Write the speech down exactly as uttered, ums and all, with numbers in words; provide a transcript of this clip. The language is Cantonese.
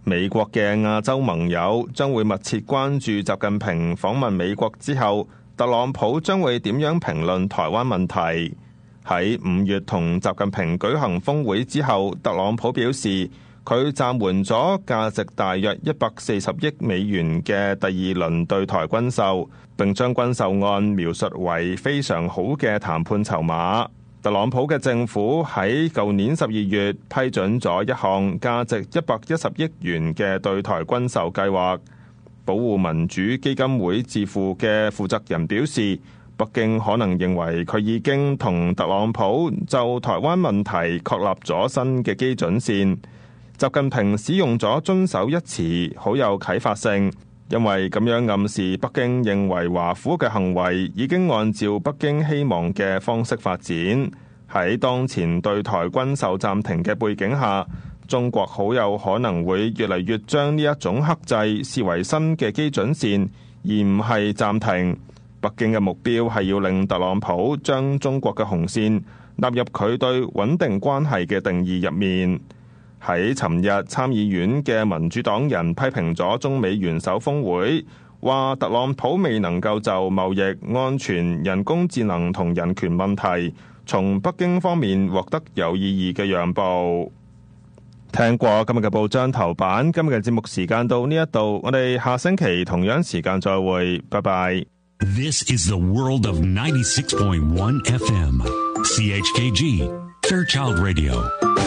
美國嘅亞洲盟友將會密切關注習近平訪問美國之後，特朗普將會點樣評論台灣問題。喺五月同習近平舉行峰會之後，特朗普表示佢暫緩咗價值大約一百四十億美元嘅第二輪對台軍售，並將軍售案描述為非常好嘅談判籌碼。特朗普嘅政府喺舊年十二月批准咗一項價值一百一十億元嘅對台軍售計劃。保護民主基金會智庫嘅負責人表示，北京可能認為佢已經同特朗普就台灣問題確立咗新嘅基準線。習近平使用咗遵守一詞，好有啟發性。因為咁樣暗示北京認為華府嘅行為已經按照北京希望嘅方式發展。喺當前對台軍售暫停嘅背景下，中國好有可能會越嚟越將呢一種克制視為新嘅基準線，而唔係暫停。北京嘅目標係要令特朗普將中國嘅紅線納入佢對穩定關係嘅定義入面。喺尋日參議院嘅民主黨人批評咗中美元首峰會，話特朗普未能夠就貿易、安全、人工智能同人權問題從北京方面獲得有意義嘅讓步。聽過今日嘅報章頭版，今日嘅節目時間到呢一度，我哋下星期同樣時間再會，拜拜。 This is the world of ninety-six point one F M, C H K G, Fairchild Radio.